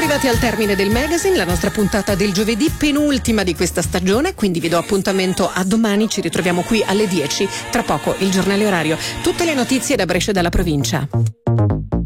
arrivati al termine del magazine, la nostra puntata del giovedì, penultima di questa stagione, quindi vi do appuntamento a domani, ci ritroviamo qui alle 10, tra poco il giornale orario, tutte le notizie da Brescia e dalla provincia.